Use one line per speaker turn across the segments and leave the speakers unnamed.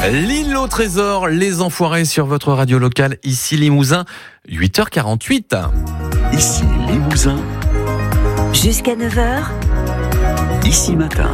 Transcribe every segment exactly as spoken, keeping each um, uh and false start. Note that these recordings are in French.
L'île au trésor, les enfoirés sur votre radio locale, ici Limousin, huit heures quarante-huit.
Ici Limousin.
Jusqu'à neuf heures.
Ici Matin.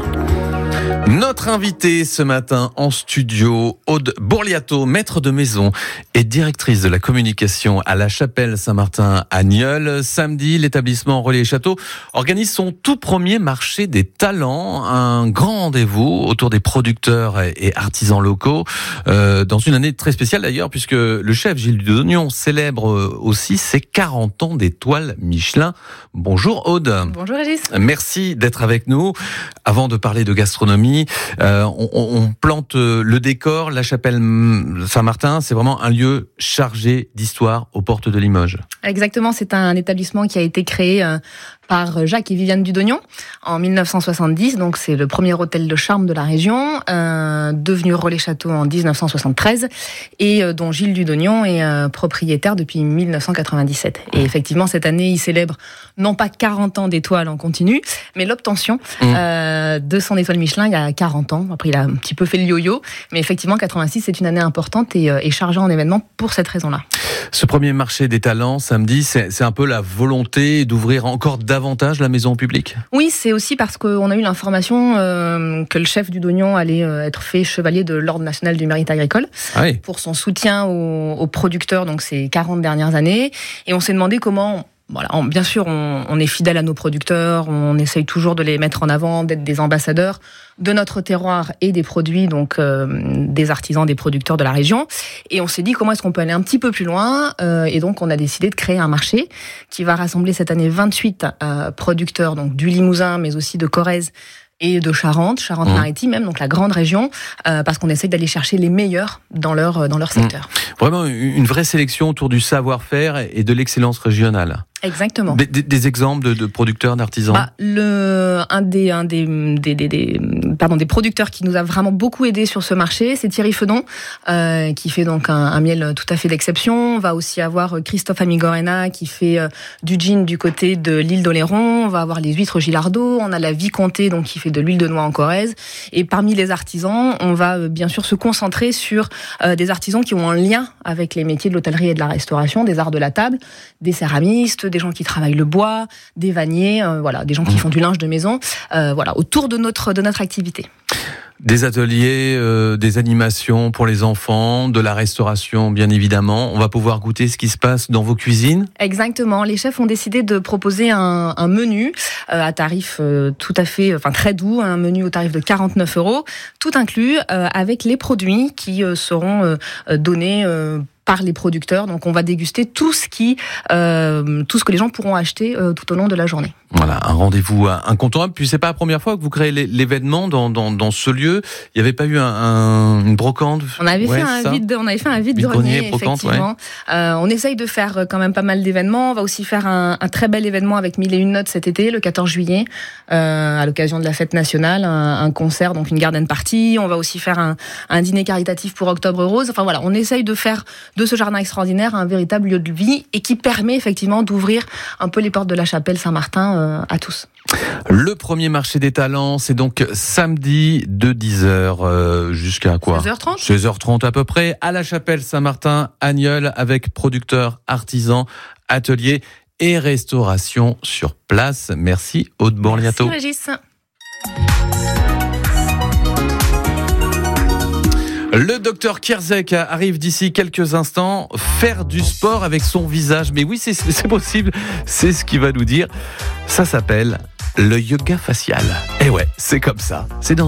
Notre invitée ce matin en studio, Aude Bourliato, maître de maison et directrice de la communication à la Chapelle Saint-Martin à Nieul. Samedi, l'établissement Relais Château organise son tout premier marché des talents, un grand rendez-vous autour des producteurs et artisans locaux, euh, dans une année très spéciale d'ailleurs, puisque le chef Gilles Dudognon célèbre aussi ses quarante ans d'étoiles Michelin. Bonjour Aude.
Bonjour Régis.
Merci d'être avec nous. Avant de parler de gastronomie, euh, on, on plante le décor. La Chapelle Saint-Martin, c'est vraiment un lieu chargé d'histoire aux portes de Limoges.
Exactement, c'est un établissement qui a été créé euh, par Jacques et Viviane Dudognon en mille neuf cent soixante-dix. Donc c'est le premier hôtel de charme de la région, euh, devenu Relais Château en dix-neuf cent soixante-treize, et euh, dont Gilles Dudognon est euh, propriétaire depuis mille neuf cent quatre-vingt-dix-sept. Et effectivement, cette année, il célèbre non pas quarante ans d'étoiles en continu, mais l'obtention mmh. euh, de son étoile Michelin il y a quarante ans. Après, il a un petit peu fait le yo-yo, mais effectivement, quatre-vingt-six, c'est une année importante et, euh, et chargée en événements pour cette raison-là.
Ce premier marché des talents, samedi, c'est, c'est un peu la volonté d'ouvrir encore davantage la maison au public ?
Oui, c'est aussi parce qu'on a eu l'information euh, que le chef Dudognon allait euh, être fait chevalier de l'Ordre national du mérite agricole
ah oui.
pour son soutien aux, aux producteurs, donc ces quarante dernières années. Et on s'est demandé comment... Voilà, on, bien sûr, on, on est fidèle à nos producteurs, on essaye toujours de les mettre en avant, d'être des ambassadeurs de notre terroir et des produits, donc euh, des artisans, des producteurs de la région. Et on s'est dit comment est-ce qu'on peut aller un petit peu plus loin. Euh, et donc, on a décidé de créer un marché qui va rassembler cette année vingt-huit euh, producteurs, donc du Limousin, mais aussi de Corrèze et de Charente, Charente-Maritime même, donc la grande région, euh, parce qu'on essaie d'aller chercher les meilleurs dans leur, dans leur secteur.
Mmh. Vraiment une vraie sélection autour du savoir-faire et de l'excellence régionale.
Exactement.
Des, des, des exemples de, de producteurs, d'artisans.
Bah, le un des un des des, des des pardon des producteurs qui nous a vraiment beaucoup aidé sur ce marché, c'est Thierry Fedon, euh, qui fait donc un, un miel tout à fait d'exception. On va aussi avoir Christophe Amigorena qui fait euh, du gin du côté de l'île d'Oléron. On va avoir les huîtres Gilardeau. On a la Vicomté donc qui fait de l'huile de noix en Corrèze. Et parmi les artisans, on va euh, bien sûr se concentrer sur euh, des artisans qui ont un lien avec les métiers de l'hôtellerie et de la restauration, des arts de la table, des céramistes, des gens qui travaillent le bois, des vanniers, euh, voilà, des gens qui font du linge de maison, euh, voilà, autour de notre de notre activité.
Des ateliers, euh, des animations pour les enfants, de la restauration bien évidemment. On va pouvoir goûter ce qui se passe dans vos cuisines.
Exactement. Les chefs ont décidé de proposer un, un menu euh, à tarif euh, tout à fait, enfin très doux, un menu au tarif de quarante-neuf euros, tout inclus euh, avec les produits qui euh, seront euh, donnés euh, par les producteurs. Donc on va déguster tout ce qui, euh, tout ce que les gens pourront acheter euh, tout au long de la journée.
Voilà, un rendez-vous incontournable. Puis c'est pas la première fois que vous créez l'événement dans dans, dans ce lieu. Il n'y avait pas eu un, un, une brocante.
On avait
ouais,
fait un vide, on avait fait un vide grenier, effectivement. Ouais. Euh, on essaye de faire quand même pas mal d'événements. On va aussi faire un, un très bel événement avec Mille et une notes cet été, le quatorze juillet, euh, à l'occasion de la fête nationale, un, un concert, donc une garden party. On va aussi faire un, un dîner caritatif pour Octobre Rose. Enfin voilà, on essaye de faire de ce jardin extraordinaire un véritable lieu de vie et qui permet effectivement d'ouvrir un peu les portes de la Chapelle Saint-Martin euh, à tous.
Le premier marché des talents, c'est donc samedi de dix heures euh, jusqu'à quoi ?
seize heures trente
seize heures trente à peu près, à la Chapelle Saint-Martin à Nieul, avec producteurs, artisans, ateliers et restauration sur place. Merci Aude Bourliato.
Merci Régis.
Le docteur Kierzek arrive d'ici quelques instants. Faire du sport avec son visage. Mais oui, c'est, c'est possible. C'est ce qu'il va nous dire. Ça s'appelle le yoga facial. Et ouais, c'est comme ça. C'est dans